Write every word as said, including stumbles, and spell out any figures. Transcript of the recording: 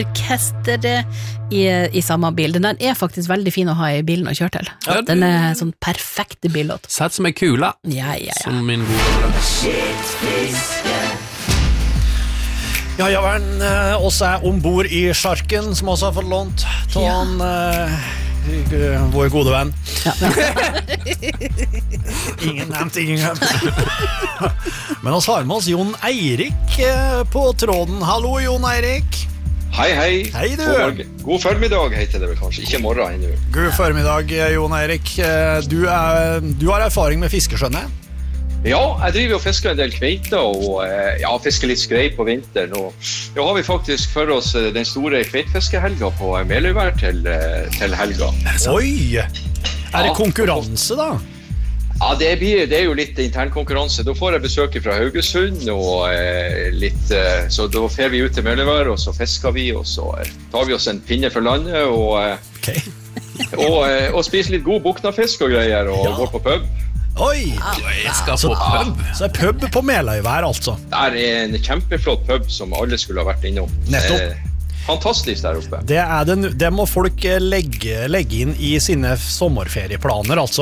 orkester i, i samme bil. Den der er faktisk veldig fin å ha i bilen å kjøre til. Ja, den er sånn perfekte billåt. Sett som en kula. Ja, ja, ja. Som min gode Ja, ja, vel, eh, også er ombord i Sjarken, som også har fått lånt til Ja. han, eh, vår gode venn. Ja, Ingen nevnt, ingen glemt. Men oss har med oss Jon Eirik eh, på tråden. Hallo, Jon Eirik. Hei, hei. Hei, du. God, morgen. God formiddag heter det vel kanskje, ikke morgen ennå. God formiddag, Jon Eirik. Eh, Du, er, du har erfaring med fiskeskjønne. Ja, jeg driver og fisker en del kveiter og eh, ja, fisker litt skrei på vinteren. Og nå har vi faktisk for oss eh, den store kveitfiskehelga på Meløyvær til, eh, til helga. Oi! Er det Ja. konkurranse da? Ja, det, blir, det er jo litt internkonkurranse. Da får jeg besøk fra Haugesund, og eh, litt, eh, så da fer vi ut til Meløyvær, og så fisker vi, og så eh, tar vi oss en pinne for landet, og, eh, Ok. og, eh, og spiser litt god buknafisk og greier, og Ja. går på pub. Oi! Jeg skal Så, på pub. så er pub på Meløyvær, altså. Det er en kjempeflott pub som alle skulle ha vært innom. Nettopp. Eh, fantastisk der oppe. Det, er den, det må folk eh, legge, legge inn i sine sommerferieplaner, altså.